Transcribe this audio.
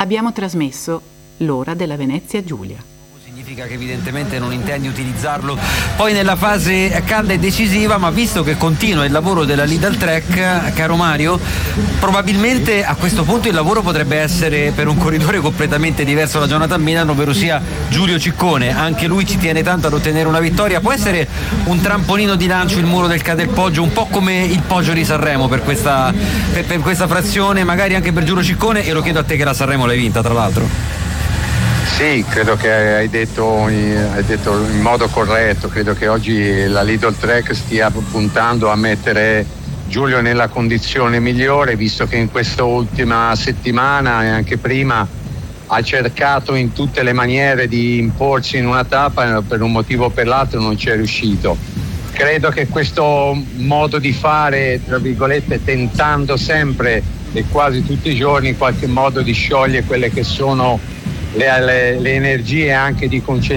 Abbiamo trasmesso L'ora della Venezia Giulia. Significa che evidentemente non intendi utilizzarlo poi nella fase calda e decisiva, ma visto che continua il lavoro della Lidl Trek, caro Mario, probabilmente a questo punto il lavoro potrebbe essere per un corridore completamente diverso la giornata a Milano, ovvero sia Giulio Ciccone. Anche lui ci tiene tanto ad ottenere una vittoria. Può essere un trampolino di lancio il muro del Cadelpoggio, un po' come il Poggio di Sanremo per questa frazione, magari anche per Giulio Ciccone, e lo chiedo a te che la Sanremo l'hai vinta tra l'altro. Sì, credo che hai detto in modo corretto. Credo che oggi la Lidl Trek stia puntando a mettere Giulio nella condizione migliore, visto che in questa ultima settimana e anche prima ha cercato in tutte le maniere di imporsi in una tappa e per un motivo o per l'altro non ci è riuscito. Credo che questo modo di fare, tra virgolette, tentando sempre e quasi tutti i giorni in qualche modo di sciogliere quelle che sono le energie anche di concentrazione